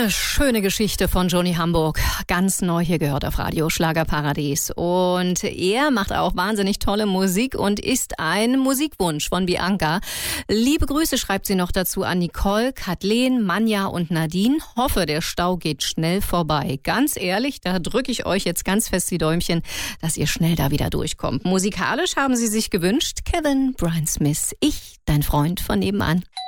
Eine schöne Geschichte von Johnny Hamburg, ganz neu hier gehört auf Radio Schlagerparadies. Und er macht auch wahnsinnig tolle Musik und ist ein Musikwunsch von Bianca. Liebe Grüße schreibt sie noch dazu an Nicole, Kathleen, Manja und Nadine. Hoffe, der Stau geht schnell vorbei. Ganz ehrlich, da drücke ich euch jetzt ganz fest die Däumchen, dass ihr schnell da wieder durchkommt. Musikalisch haben sie sich gewünscht Kevin Brian Smith, ich, dein Freund von nebenan.